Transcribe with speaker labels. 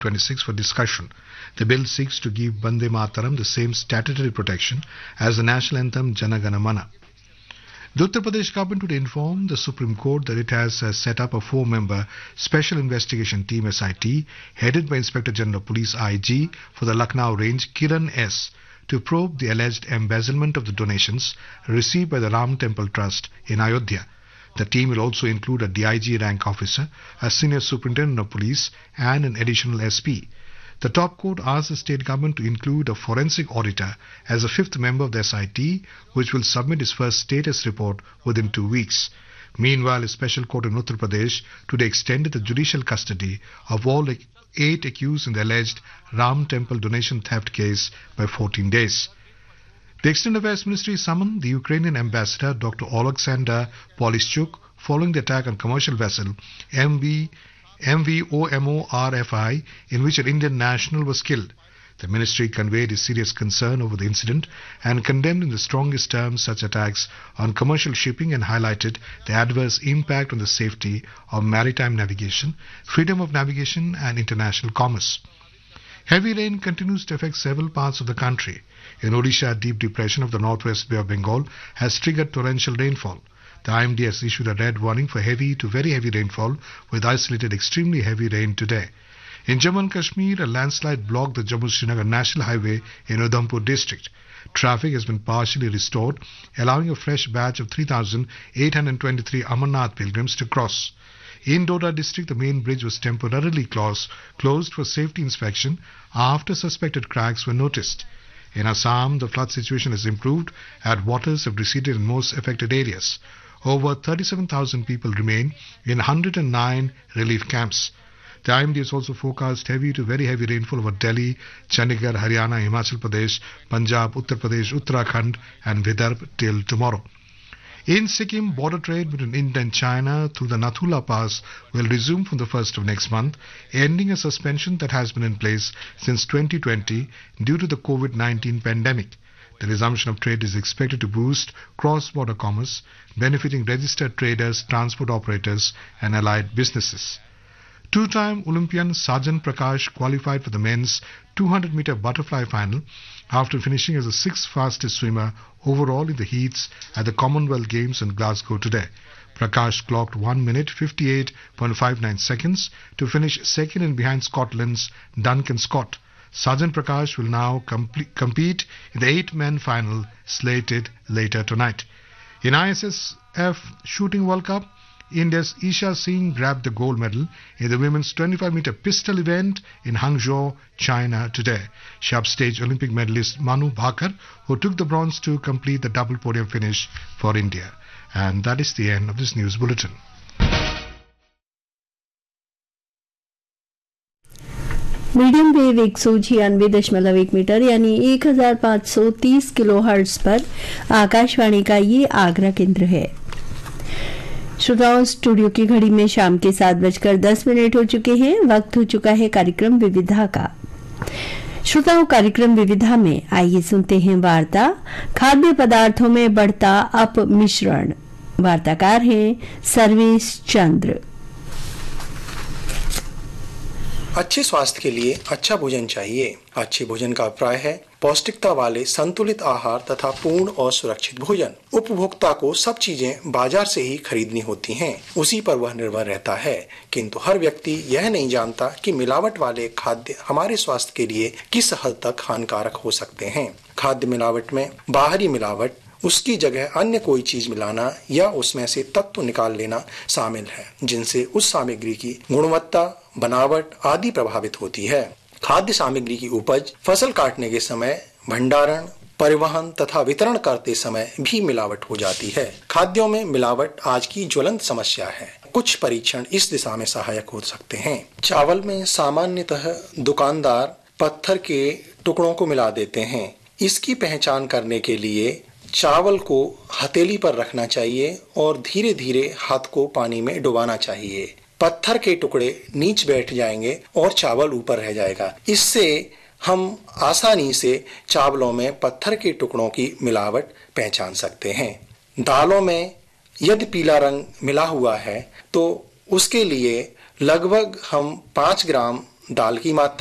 Speaker 1: 26 for discussion. The bill seeks to give Vande Mataram the same statutory protection as the national anthem Jana Gana Mana. The Uttar Pradesh government would inform the Supreme Court that it has set up a 4-member Special Investigation Team SIT headed by Inspector General of Police IG for the Lucknow range Kiran S to probe the alleged embezzlement of the donations received by the Ram Temple Trust in Ayodhya. The team will also include a DIG rank officer, a senior superintendent of police and an additional SP. The top court asked the state government to include a forensic auditor as a 5th member of the SIT, which will submit its first status report within 2 weeks. Meanwhile, a special court in Uttar Pradesh today extended the judicial custody of all 8 accused in the alleged Ram Temple donation theft case by 14 days. The External Affairs Ministry summoned the Ukrainian ambassador Dr. Oleksandr Polischuk following the attack on commercial vessel MV-OMO-RFI in which an Indian national was killed. The ministry conveyed its serious concern over the incident and condemned in the strongest terms such attacks on commercial shipping and highlighted the adverse impact on the safety of maritime navigation, freedom of navigation and international commerce. Heavy rain continues to affect several parts of the country. In Odisha, a deep depression of the northwest Bay of Bengal has triggered torrential rainfall. The IMD has issued a red warning for heavy to very heavy rainfall with isolated extremely heavy rain today. In Jammu and Kashmir, a landslide blocked the Jammu-Srinagar National Highway in Udhampur district. Traffic has been partially restored, allowing a fresh batch of 3,823 Amarnath pilgrims to cross. In Doda district, the main bridge was temporarily closed for safety inspection after suspected cracks were noticed. In Assam, the flood situation has improved and waters have receded in most affected areas. Over 37,000 people remain in 109 relief camps. The IMD has also forecast heavy to very heavy rainfall over Delhi, Chandigarh, Haryana, Himachal Pradesh, Punjab, Uttar Pradesh, Uttarakhand and Vidarbha till tomorrow. In Sikkim, border trade between India and China through the Nathula Pass will resume from the 1st of next month, ending a suspension that has been in place since 2020 due to the COVID-19 pandemic. The resumption of trade is expected to boost cross-border commerce, benefiting registered traders, transport operators and allied businesses. Two-time Olympian Sajan Prakash qualified for the men's 200-meter butterfly final after finishing as the 6th fastest swimmer overall in the heats at the Commonwealth Games in Glasgow today. Prakash clocked 1 minute 58.59 seconds to finish second in behind Scotland's Duncan Scott. Sajan Prakash will now compete in the 8-man final slated later tonight. In ISSF Shooting World Cup, India's Isha Singh grabbed the gold medal in the women's 25-meter pistol event in Hangzhou, China today. She upstaged Olympic medalist Manu Bhaker, who took the bronze to complete the double podium finish for India. And that is the end of this news bulletin.
Speaker 2: Medium wave 196.1 metre यानी 1530 kilohertz पर आकाशवाणी का ये आगरा केंद्र है। श्रोताओं, studio की घड़ी में शाम के 7:10 हो चुके हैं। वक्त हो चुका है कार्यक्रम विविधा का। श्रोताओं, कार्यक्रम विविधा में आइए सुनते हैं वार्ता खाद्य पदार्थों में बढ़ता अपमिश्रण। वार्ताकार हैं सर्वेश चंद्र।
Speaker 3: अच्छे स्वास्थ्य के लिए अच्छा भोजन चाहिए। अच्छे भोजन का अभिप्राय है पौष्टिकता वाले संतुलित आहार तथा पूर्ण और सुरक्षित भोजन। उपभोक्ता को सब चीजें बाजार से ही खरीदनी होती हैं, उसी पर वह निर्भर रहता है, किंतु हर व्यक्ति यह नहीं जानता कि मिलावट वाले खाद्य हमारे स्वास्थ्य के लिए किस हद तक हानिकारक हो सकते हैं। खाद्य मिलावट में बाहरी मिलावट, उसकी जगह अन्य कोई चीज मिलाना या उसमें से तत्व निकाल लेना शामिल है, जिनसे उस सामग्री की गुणवत्ता, बनावट आदि प्रभावित होती है। खाद्य सामग्री की उपज, फसल काटने के समय, भंडारण, परिवहन तथा वितरण करते समय भी मिलावट हो जाती है। खाद्यों में मिलावट आज की ज्वलंत समस्या है। कुछ परीक्षण इस दिशा में सहायक हो सकते हैं। चावल में सामान्यतः दुकानदार पत्थर के टुकड़ों को मिला देते हैं। इसकी पहचान करने के लिए चावल को हथेली पर रखना चाहिए और धीरे धीरे हाथ को पानी में डुबाना चाहिए। पत्थर के टुकड़े नीचे बैठ जाएंगे और चावल ऊपर रह जाएगा। इससे हम आसानी से चावलों में पत्थर के टुकड़ों की मिलावट पहचान सकते हैं। दालों में यदि पीला रंग मिला हुआ है तो उसके लिए लगभग हम 5 ग्राम दाल की मात्रा